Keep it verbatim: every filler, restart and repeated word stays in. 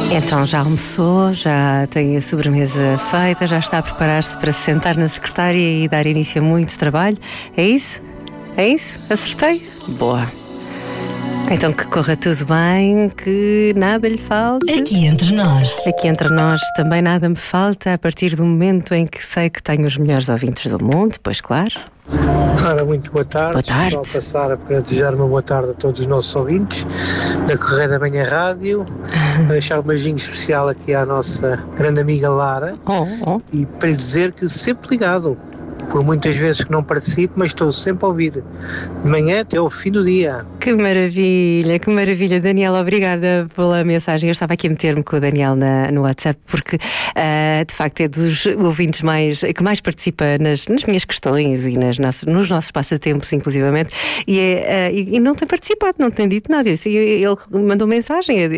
Então já almoçou, já tem a sobremesa feita, já está a preparar-se para se sentar na secretária e dar início a muito trabalho. É isso? É isso? Acertei? Boa. Então que corra tudo bem, que nada lhe falte. Aqui entre nós. Aqui entre nós também nada me falta a partir do momento em que sei que tenho os melhores ouvintes do mundo, pois claro. Ora, muito boa tarde. Boa tarde. Só passar para desejar uma boa tarde a todos os nossos ouvintes da Correia da Manhã Rádio, para deixar um beijinho especial aqui à nossa grande amiga Lara Oh, oh. e para lhe dizer que sempre ligado, por muitas vezes que não participo, mas estou sempre a ouvir, de manhã até ao fim do dia. Que maravilha, que maravilha, Daniela, obrigada pela mensagem. Eu estava aqui a meter-me com o Daniel na, no WhatsApp porque uh, de facto é dos ouvintes mais, que mais participa nas, nas minhas questões e nas nossas, nos nossos passatempos, inclusivamente, e, é, uh, e, e não tem participado, não tem dito nada. Ele mandou mensagem.